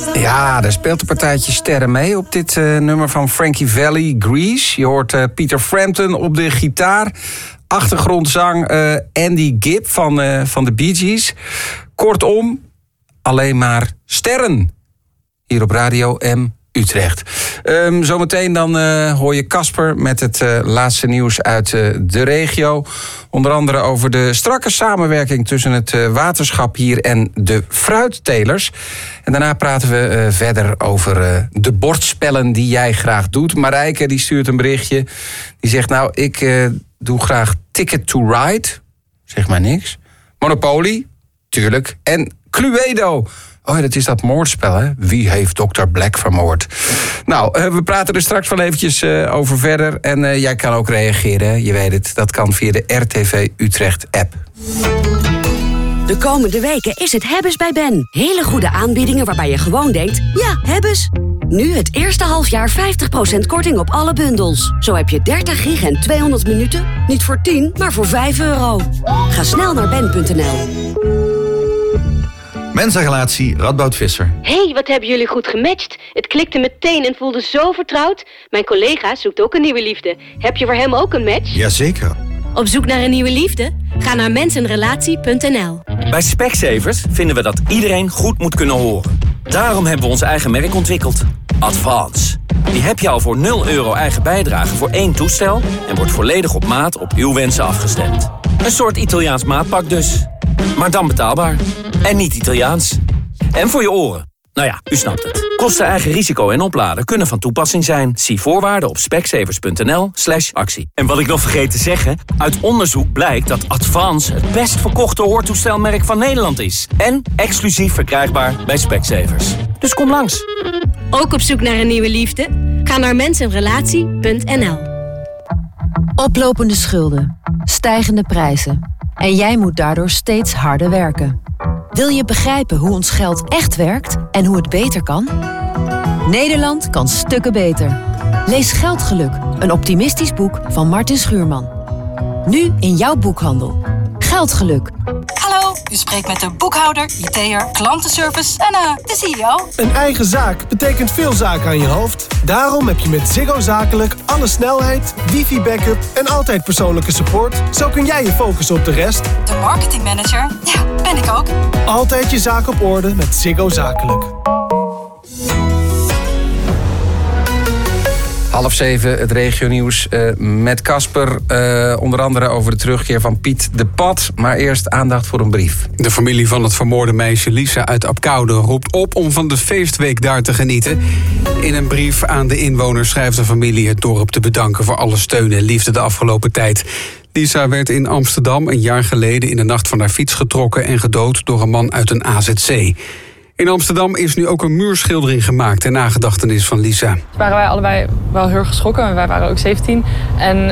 Ja, daar speelt een partijtje sterren mee op dit nummer van Frankie Valli, Grease. Je hoort Peter Frampton op de gitaar. Achtergrondzang Andy Gibb van de Bee Gees. Kortom, alleen maar sterren. Hier op Radio M Utrecht. Zometeen dan hoor je Casper met het laatste nieuws uit de regio. Onder andere over de strakke samenwerking tussen het waterschap hier en de fruittelers. En daarna praten we verder over de bordspellen die jij graag doet. Marijke die stuurt een berichtje. Die zegt nou, ik doe graag Ticket to Ride. Zeg maar niks. Monopoly, tuurlijk. En Cluedo. Oh ja, dat is dat moordspel, hè? Wie heeft Dr. Black vermoord? Nou, we praten er straks wel eventjes over verder. En jij kan ook reageren, hè? Je weet het. Dat kan via de RTV Utrecht-app. De komende weken is het Hebbes bij Ben. Hele goede aanbiedingen waarbij je gewoon denkt, ja, Hebbes. Nu het eerste halfjaar 50% korting op alle bundels. Zo heb je 30 gig en 200 minuten. Niet voor 10, maar voor €5. Ga snel naar ben.nl. Mensenrelatie, Radboud Visser. Hey, wat hebben jullie goed gematcht. Het klikte meteen en voelde zo vertrouwd. Mijn collega zoekt ook een nieuwe liefde. Heb je voor hem ook een match? Jazeker. Op zoek naar een nieuwe liefde? Ga naar mensenrelatie.nl. Bij Specsavers vinden we dat iedereen goed moet kunnen horen. Daarom hebben we ons eigen merk ontwikkeld. Advance. Die heb je al voor €0 eigen bijdrage voor 1 toestel... en wordt volledig op maat op uw wensen afgestemd. Een soort Italiaans maatpak dus. Maar dan betaalbaar. En niet Italiaans. En voor je oren. Nou ja, u snapt het. Kosten, eigen risico en opladen kunnen van toepassing zijn. Zie voorwaarden op specsavers.nl/actie. En wat ik nog vergeet te zeggen... uit onderzoek blijkt dat Advance het best verkochte hoortoestelmerk van Nederland is. En exclusief verkrijgbaar bij Specsavers. Dus kom langs. Ook op zoek naar een nieuwe liefde? Ga naar mensenrelatie.nl. Oplopende schulden, stijgende prijzen. En jij moet daardoor steeds harder werken. Wil je begrijpen hoe ons geld echt werkt en hoe het beter kan? Nederland kan stukken beter. Lees Geldgeluk, een optimistisch boek van Martin Schuurman. Nu in jouw boekhandel. Geldgeluk. Hallo, u spreekt met de boekhouder, IT'er, klantenservice en de CEO. Een eigen zaak betekent veel zaken aan je hoofd. Daarom heb je met Ziggo Zakelijk alle snelheid, wifi-backup en altijd persoonlijke support. Zo kun jij je focussen op de rest. De marketingmanager? Ja, ben ik ook. Altijd je zaak op orde met Ziggo Zakelijk. 6:30, het regionieuws met Casper. Onder andere over de terugkeer van Piet de Pat. Maar eerst aandacht voor een brief. De familie van het vermoorde meisje Lisa uit Apkoude roept op om van de feestweek daar te genieten. In een brief aan de inwoners schrijft de familie het dorp te bedanken voor alle steun en liefde de afgelopen tijd. Lisa werd in Amsterdam een jaar geleden in de nacht van haar fiets getrokken en gedood door een man uit een AZC. In Amsterdam is nu ook een muurschildering gemaakt ter nagedachtenis van Lisa. Waren wij allebei wel heel erg geschrokken. Wij waren ook 17. En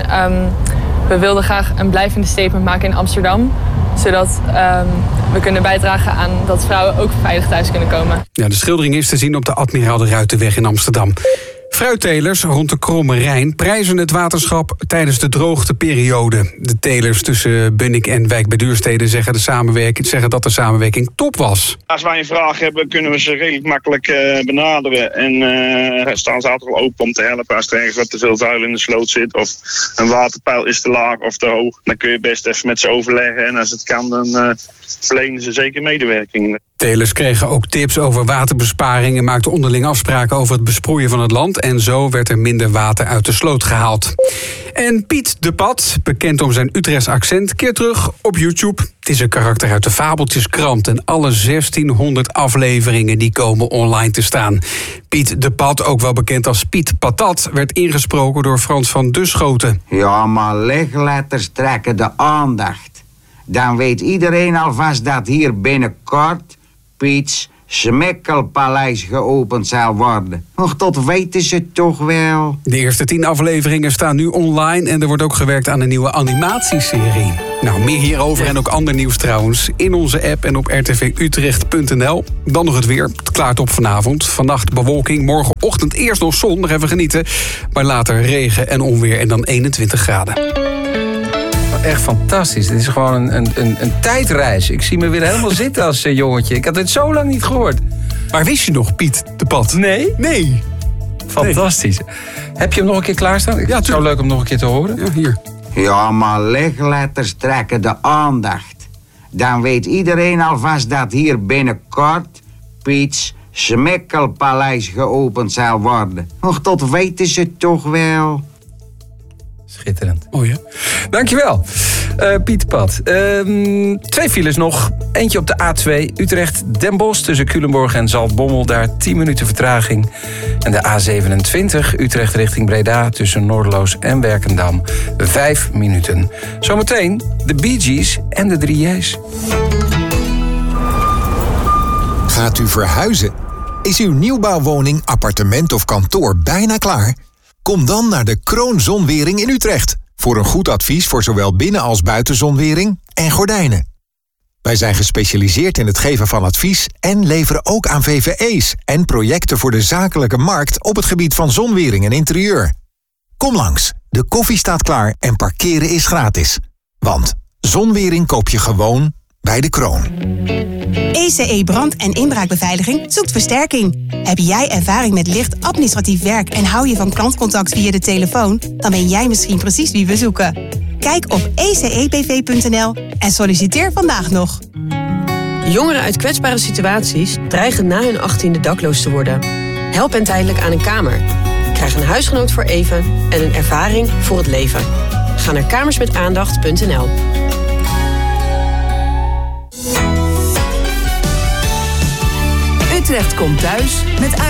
we wilden graag een blijvende statement maken in Amsterdam. Zodat we kunnen bijdragen aan dat vrouwen ook veilig thuis kunnen komen. Ja, de schildering is te zien op de Admiraal de Ruitenweg in Amsterdam. Fruittelers rond de Kromme Rijn prijzen het waterschap tijdens de droogteperiode. De telers tussen Bunnik en Wijk bij Duurstede zeggen dat de samenwerking top was. Als wij een vraag hebben, kunnen we ze redelijk makkelijk benaderen. En staan ze altijd wel open om te helpen als er ergens wat te veel vuil in de sloot zit. Of een waterpeil is te laag of te hoog. Dan kun je best even met ze overleggen. En als het kan, dan verlenen ze zeker medewerking. Telers kregen ook tips over waterbesparing en maakten onderling afspraken over het besproeien van het land. En zo werd er minder water uit de sloot gehaald. En Piet de Pat, bekend om zijn Utrechts accent, keert terug op YouTube. Het is een karakter uit de Fabeltjeskrant en alle 1600 afleveringen die komen online te staan. Piet de Pat, ook wel bekend als Piet Patat, werd ingesproken door Frans van Duschoten. Ja, maar lichtletters trekken de aandacht. Dan weet iedereen alvast dat hier binnenkort Piets Smikkelpaleis geopend zal worden. Och, tot weten ze toch wel. De eerste 10 afleveringen staan nu online en er wordt ook gewerkt aan een nieuwe animatieserie. Nou, meer hierover en ook ander nieuws trouwens in onze app en op rtvutrecht.nl. Dan nog het weer. Het klaart op vanavond. Vannacht bewolking, morgenochtend eerst nog zon, nog even genieten. Maar later regen en onweer en dan 21 graden. Echt fantastisch. Het is gewoon een tijdreis. Ik zie me weer helemaal zitten als jongetje. Ik had dit zo lang niet gehoord. Maar wist je nog, Piet de Pat? Nee? Nee. Fantastisch. Heb je hem nog een keer klaarstaan? Het zou leuk om nog een keer te horen. Ja, hier. Ja, maar lichtletters trekken de aandacht. Dan weet iedereen alvast dat hier binnenkort Piets Smikkelpaleis geopend zal worden. Och, tot weten ze toch wel. Schitterend. Oh ja. Dankjewel, Piet Pat. 2 files nog. Eentje op de A2 Utrecht-Den Bosch tussen Culemborg en Zaltbommel. Daar 10 minuten vertraging. En de A27 Utrecht richting Breda tussen Noorderloos en Werkendam. 5 minuten. Zometeen de Bee Gees en de 3J's. Gaat u verhuizen? Is uw nieuwbouwwoning, appartement of kantoor bijna klaar? Kom dan naar de Kroon Zonwering in Utrecht. Voor een goed advies voor zowel binnen- als buitenzonwering en gordijnen. Wij zijn gespecialiseerd in het geven van advies en leveren ook aan VVE's en projecten voor de zakelijke markt op het gebied van zonwering en interieur. Kom langs, de koffie staat klaar en parkeren is gratis. Want zonwering koop je gewoon bij de Kroon. ECE Brand- en Inbraakbeveiliging zoekt versterking. Heb jij ervaring met licht administratief werk en hou je van klantcontact via de telefoon? Dan ben jij misschien precies wie we zoeken. Kijk op ecebv.nl en solliciteer vandaag nog. Jongeren uit kwetsbare situaties dreigen na hun 18e dakloos te worden. Help hen tijdelijk aan een kamer. Krijg een huisgenoot voor even en een ervaring voor het leven. Ga naar kamersmetaandacht.nl. Utrecht komt thuis met